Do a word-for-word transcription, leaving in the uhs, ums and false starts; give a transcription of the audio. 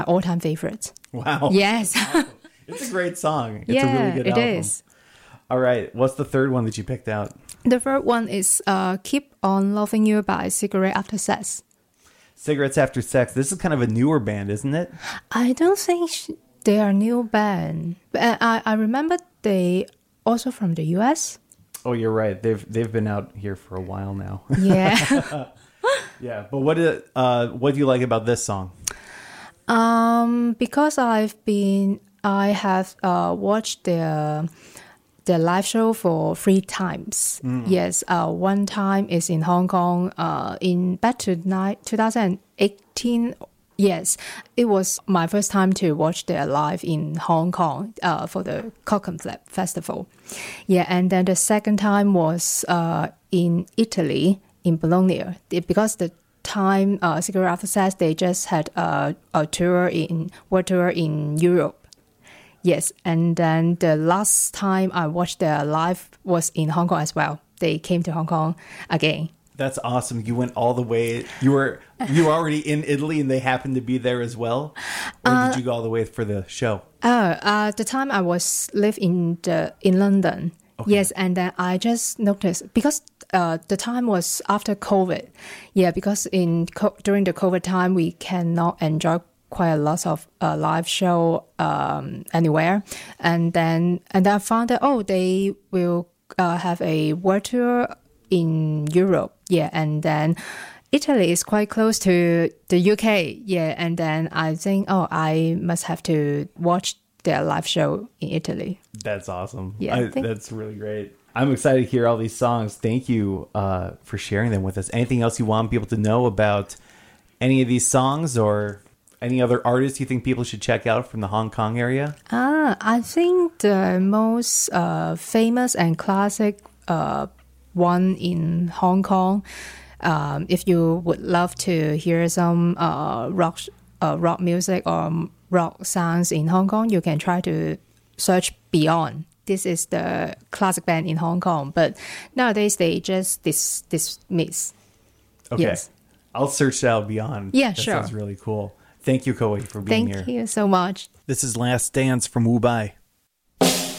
my all-time favorite. Wow. Yes. It's a great song. It's yeah, a really good it album. is. All right. What's the third one that you picked out? The third one is uh, Keep On Loving You by Cigarette After Sex. Cigarettes After Sex. This is kind of a newer band, isn't it? I don't think sh- they are new band. But I, I remember they also from the U S. Oh, you're right. They've they've been out here for a while now. Yeah. Yeah. But what is, uh what do you like about this song? um, because I've been I have uh, watched their their live show for three times. Mm. Yes, uh, one time is in Hong Kong. Uh, in back to ni- twenty eighteen. Yes, it was my first time to watch their live in Hong Kong uh, for the Clockenflap Festival. Yeah, and then the second time was uh, in Italy, in Bologna, because the time uh, Cigarette After Sex, they just had a, a tour in world tour in Europe. Yes, and then the last time I watched their live was in Hong Kong as well. They came to Hong Kong again. That's awesome. You went all the way. You were you were already in Italy and they happened to be there as well? Or uh, did you go all the way for the show? Oh, uh, the time I was live in the in London. Okay. Yes, and then I just noticed because uh, the time was after COVID. Yeah, because in during the COVID time we cannot enjoy quite a lot of uh, live show um, anywhere, and then and then I found that oh they will uh, have a world tour in Europe. Yeah, and then Italy is quite close to the U K. Yeah, and then I think oh I must have to watch their live show in Italy. That's awesome. Yeah, I, that's really great. I'm excited to hear all these songs. Thank you uh, for sharing them with us. Anything else you want people to know about any of these songs or any other artists you think people should check out from the Hong Kong area? Ah, I think the most uh, famous and classic uh, one in Hong Kong, um, if you would love to hear some uh, rock uh, rock music or rock sounds in Hong Kong, you can try to search Beyond. This is the classic band in Hong Kong, but nowadays they just dis- dismiss. Okay. Yes. I'll search out Beyond. Yeah, that sure. Sounds really cool. Thank you, Chloe, for being Thank here. Thank you so much. This is Last Dance from Wu Bai.